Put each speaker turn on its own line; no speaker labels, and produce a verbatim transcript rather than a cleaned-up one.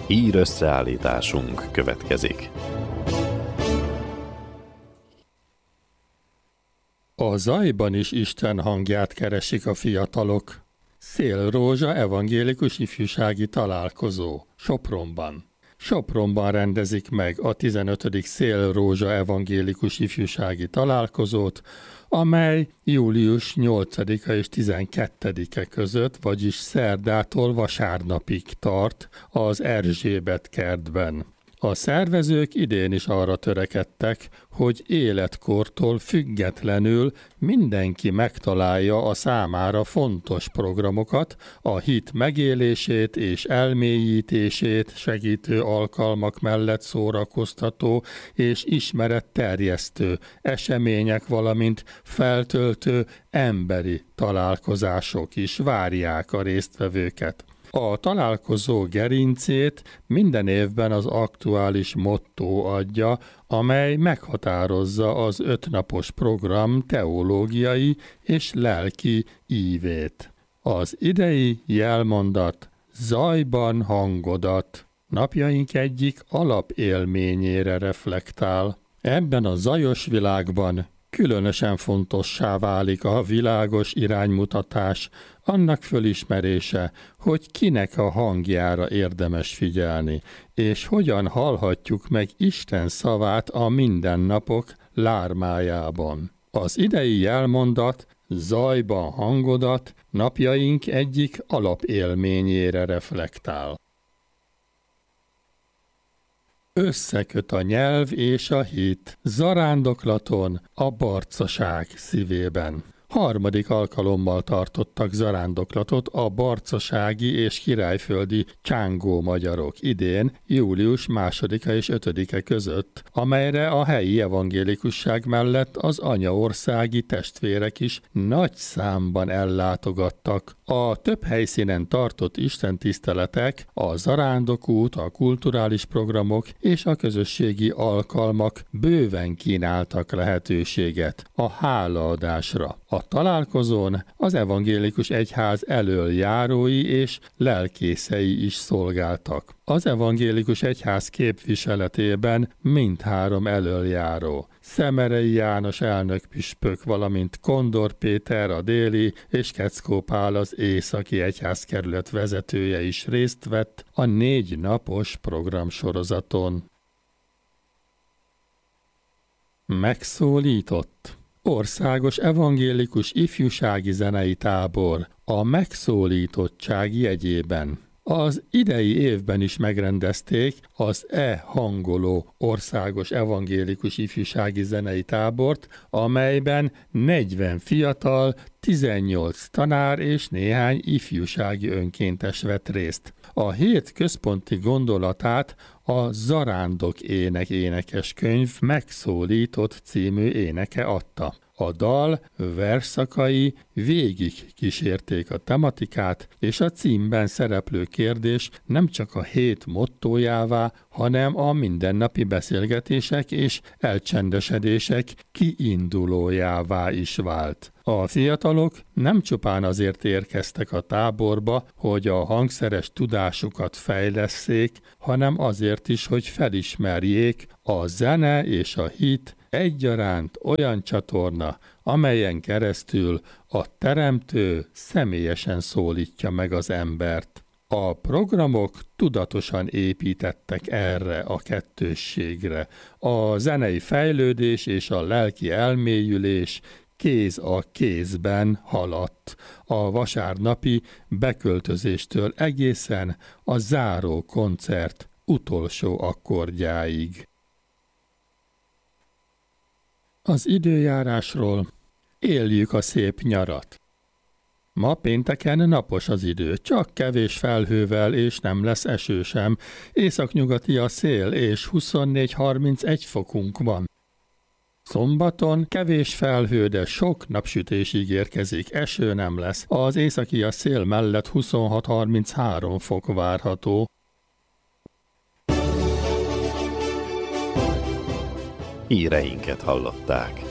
Hír összeállításunk következik.
A zajban is Isten hangját keresik a fiatalok. Szélrózsa evangélikus ifjúsági találkozó Sopronban. Sopronban rendezik meg a tizenötödik Szélrózsa evangélikus ifjúsági találkozót, amely július nyolcadika és tizenkettedike között, vagyis szerdától vasárnapig tart az Erzsébet kertben. A szervezők idén is arra törekedtek, hogy életkortól függetlenül mindenki megtalálja a számára fontos programokat, a hit megélését és elmélyítését segítő alkalmak mellett szórakoztató és ismeretterjesztő események, valamint feltöltő emberi találkozások is várják a résztvevőket. A találkozó gerincét minden évben az aktuális motto adja, amely meghatározza az ötnapos program teológiai és lelki ívét. Az idei jelmondat zajban hangodat napjaink egyik alapélményére reflektál. Ebben a zajos világban különösen fontossá válik a világos iránymutatás, annak fölismerése, hogy kinek a hangjára érdemes figyelni, és hogyan hallhatjuk meg Isten szavát a mindennapok lármájában. Az idei jelmondat zajban hangodat napjaink egyik alapélményére reflektál. Összeköt a nyelv és a hit, zarándoklaton, a barcaság szívében. Harmadik alkalommal tartottak zarándoklatot a barcasági és királyföldi csángó magyarok idén, július másodika és ötödike között, amelyre a helyi evangélikusság mellett az anyaországi testvérek is nagy számban ellátogattak. A több helyszínen tartott istentiszteletek, a zarándokút, a kulturális programok és a közösségi alkalmak bőven kínáltak lehetőséget a hálaadásra. A találkozón az evangélikus egyház elöljárói és lelkészei is szolgáltak. Az evangélikus egyház képviseletében mindhárom elöljáró, Szemerei János elnökpüspök, valamint Kondor Péter a déli és Keckó Pál az északi egyházkerület vezetője is részt vett a négy napos programsorozaton. Megszólított. Országos evangélikus ifjúsági zenei tábor a megszólítottság jegyében. Az idei évben is megrendezték az E-hangoló országos evangélikus ifjúsági zenei tábort, amelyben negyven fiatal, tizennyolc tanár és néhány ifjúsági önkéntes vett részt. A hét központi gondolatát a Zarándok ének énekeskönyv Megszólított című éneke adta. A dal versszakai végig kísérték a tematikát, és a címben szereplő kérdés nem csak a hét mottójává, hanem a mindennapi beszélgetések és elcsendesedések kiindulójává is vált. A fiatalok nem csupán azért érkeztek a táborba, hogy a hangszeres tudásukat fejlesszék, hanem azért is, hogy felismerjék, a zene és a hit egyaránt olyan csatorna, amelyen keresztül a Teremtő személyesen szólítja meg az embert. A programok tudatosan építettek erre a kettősségre. A zenei fejlődés és a lelki elmélyülés kéz a kézben haladt, a vasárnapi beköltözéstől egészen a záró koncert utolsó akkordjáig. Az időjárásról: éljük a szép nyarat. Ma pénteken napos az idő, csak kevés felhővel, és nem lesz eső sem. Északnyugati a szél, és huszonnégy-harmincegy fokunk van. Szombaton kevés felhő, de sok napsütés ígérkezik, eső nem lesz. Az északi a szél mellett huszonhat-harminchárom fok várható.
Híreinket hallották.